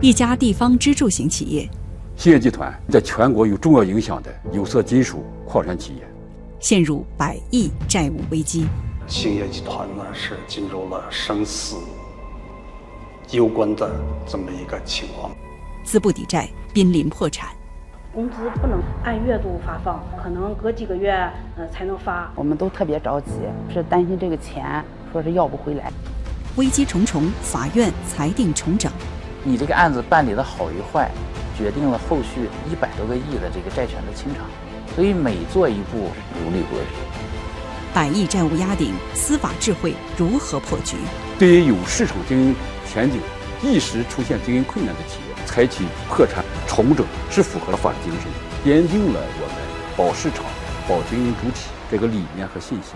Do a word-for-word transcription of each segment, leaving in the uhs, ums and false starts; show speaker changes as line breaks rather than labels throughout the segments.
一家地方支柱型企业。
兴业集团在全国有重要影响的有色金属矿产企业，
陷入百亿债务危机。
兴业集团呢是进入了生死攸关的这么一个情况，
资不抵债，濒临破产。
工资不能按月度发放，可能隔几个月呃才能发。
我们都特别着急，是担心这个钱说是要不回来。
危机重重，法院裁定重整。
你这个案子办理的好与坏，决定了后续一百多个亿的这个债权的清偿，所以每做一步如履薄冰。
百亿债务压顶，司法智慧如何破局？
对于有市场经营前景、一时出现经营困难的企业，采取破产重整是符合法治精神，奠定了我们保市场、保经营主体这个理念和信心。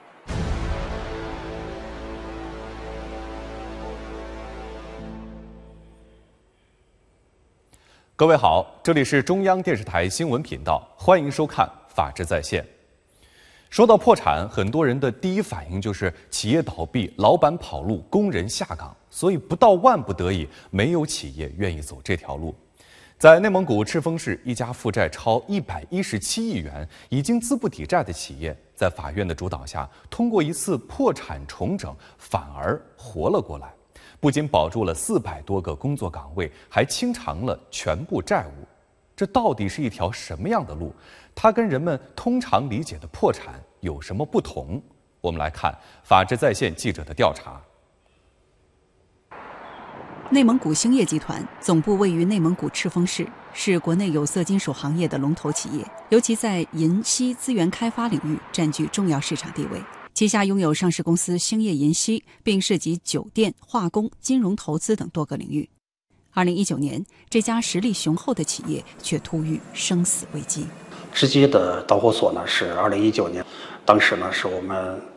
各位好，这里是中央电视台新闻频道，欢迎收看《法治在线》。说到破产，很多人的第一反应就是企业倒闭，老板跑路，工人下岗，所以不到万不得已，没有企业愿意走这条路。在内蒙古赤峰市，一家负债超一百一十七亿元、已经资不抵债的企业，在法院的主导下，通过一次破产重整，反而活了过来。不仅保住了四百多个工作岗位，还清偿了全部债务。这到底是一条什么样的路？它跟人们通常理解的破产有什么不同？我们来看法治在线记者的调查。
内蒙古兴业集团总部位于内蒙古赤峰市，是国内有色金属行业的龙头企业，尤其在银锡资源开发领域占据重要市场地位。旗下拥有上市公司兴业银锡，并涉及酒店、化工、金融投资等多个领域。二零一九年，这家实力雄厚的企业却突遇生死危机。
直接的导火索呢是二零一九年，当时呢是我们